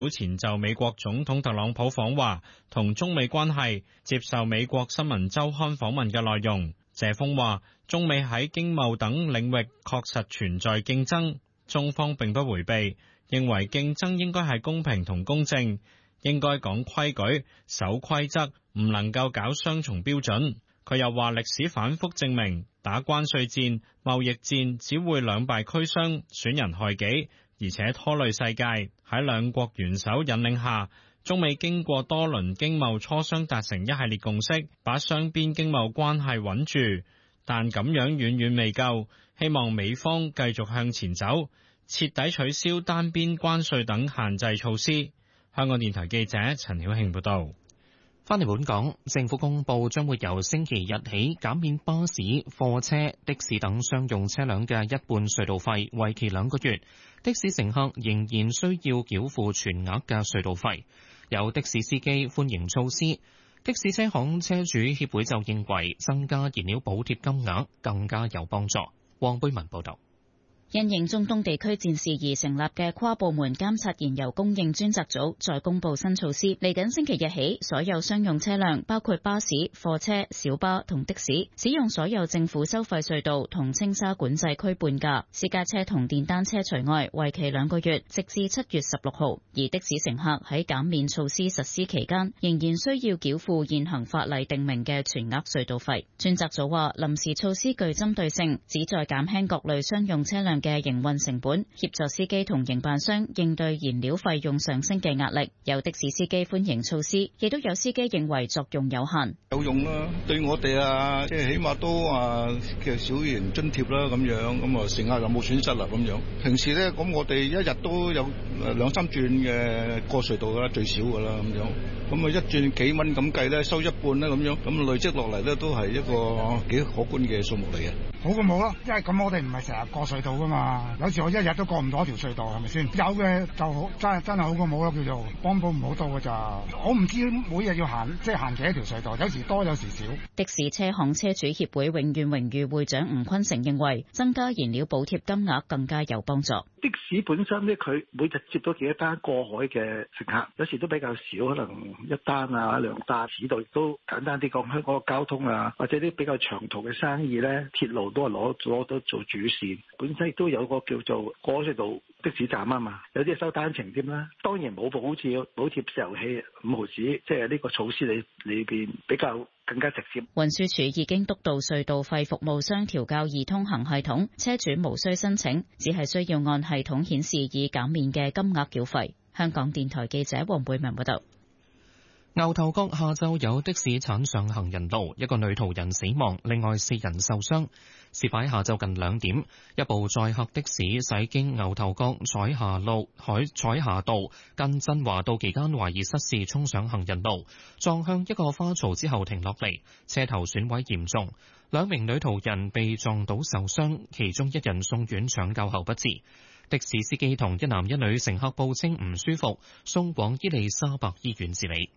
早前就美國總統特朗普訪華同中美關係接受美國新聞週刊訪問嘅內容，謝鋒話中美喺經貿等領域確實存在競爭，中方並不迴避，認為競爭應該係公平同公正，應該講規矩、守規則，唔能夠搞雙重標準。佢又話歷史反覆證明，打關稅戰、貿易戰只會兩敗俱傷，損人害己，而且拖累世界。喺兩國元首引領下，中美經過多輪經貿磋商達成一系列共識，把雙邊經貿關係穩住。但咁樣遠遠未夠，希望美方繼續向前走，徹底取消單邊關稅等限制措施。香港電台記者陳曉慶報道。 返嚟本港，政府公布將會由星期日起減免巴士、貨車、的士等商用車輛嘅一半隧道費，為期2個月。的士乘客仍然需要繳付全額嘅隧道費。有的士司機歡迎措施，的士車行車主協會就認為增加燃料補貼金額更加有幫助。黃貝文報道。 因應中東地區戰事而成立嘅跨部門監察燃油供應專責組再公布新措施，嚟緊星期日起，所有商用車輛包括巴士、貨車、小巴同的士，使用所有政府收費隧道同青沙管制區半價，私家車同電單車除外，為期2個月，直至7月16號。而的士乘客喺減免措施實施期間，仍然需要繳付現行法例訂明嘅全額隧道費。專責組話，臨時措施具針對性，旨在減輕各類商用車輛嘅營運成本，協助司機同營辦商應對燃料費用上升嘅壓力。有的士司機歡迎措施，亦都有司機認為作用有限。 有用啦，對我哋啊，即係起碼都嘅小型津貼啦，咁樣咁乘客又冇損失啦，咁樣。平時咧，咁我哋一日都有2-3轉嘅過隧道噶啦，最少噶啦，咁樣。咁一轉幾蚊咁計咧，收一半咧，咁樣，咁累積落嚟咧，都係一個幾可觀嘅數目嚟嘅。 好過冇咯，因為咁我哋唔係成日過隧道噶嘛，有時我一日都過唔到一條隧道，係咪先？有嘅就好，真係好過冇咯，叫做幫補唔好多噶咋。我唔知每日要行幾多條隧道，有時多有時少。 的士車行車主協會永遠榮譽會長吳坤成認為，增加燃料補貼金額更加有幫助。 的士本身咧，佢每日接到幾多單過海嘅乘客，有時都比較少，可能1單啊2單。市道亦都簡單啲講，香港嘅交通啊，或者啲比較長途嘅生意咧，鐵路都係攞到做主線。本身亦都有個叫做過隧道的士站啊嘛，有啲收單程添啦。當然冇好似補貼石油氣5毫子，即係呢個措施裏邊比較更加直接。 運輸署已經督導隧道費服務商調校易通行系統，車主無需申請，只係需要按系統顯示已減免嘅金額繳費。香港電台記者黃貝文報道。 牛頭角下晝有的士鏟上行人路，一個女途人死亡，另外4人受傷。事發下晝近2點，一部載客的士駛經牛頭角彩霞道近振華道期間，懷疑失事衝上行人路，撞向一個花槽之後停落嚟，車頭損毀嚴重。2名女途人被撞倒受傷，其中1人送院搶救後不治。的士司機同1男1女乘客報稱唔舒服，送往伊利沙伯醫院治理。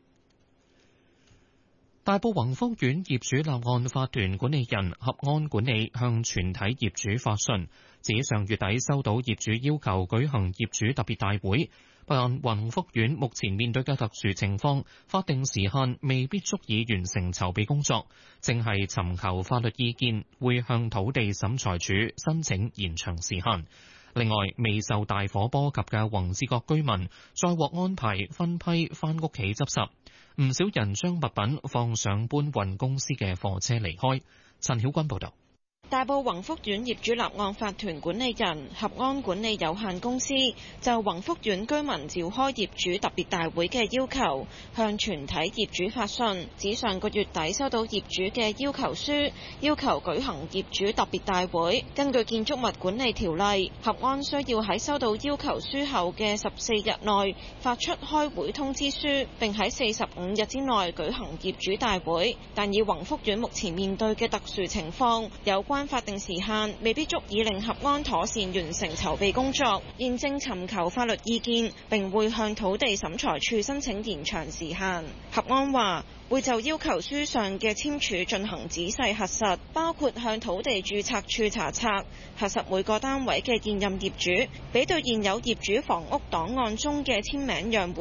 大埔宏福苑業主立案法團管理人合安管理向全體業主發信，指上月底收到業主要求舉行業主特別大會，但宏福苑目前面對嘅特殊情況，法定時限未必足以完成籌備工作，正係尋求法律意見，會向土地審裁處申請延長時限。另外，未受大火波及嘅宏志閣居民再獲安排分批返屋企執拾，唔少人將物品放上搬運公司嘅貨車離開。陳曉君報導。 大埔宏福苑業主立案法團管理人合安管理有限公司就宏福苑居民召開業主特別大會嘅要求，向全體業主發信，指上個月底收到業主嘅要求書，要求舉行業主特別大會。根據建築物管理條例，合安需要喺收到要求書後嘅14日內發出開會通知書，並喺45日之內舉行業主大會。但以宏福苑目前面對嘅特殊情況，有關法定時限未必足以令合安妥善完成籌備工作，現正尋求法律意見，並會向土地審裁處申請延長時限。合安話會就要求書上嘅簽署進行仔細核實，包括向土地註冊處查冊，核實每個單位嘅現任業主比對現有業主房屋檔案中嘅簽名樣本